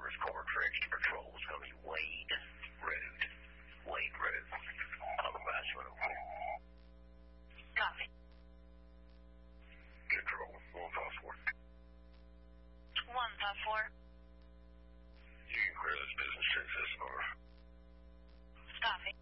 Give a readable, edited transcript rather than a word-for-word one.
service car for extra patrol is going to be Wade Road. Wade Road. I'll advise you when I'm clear. Copy. Control, 154. 154. You can clear this business since this far. Copy.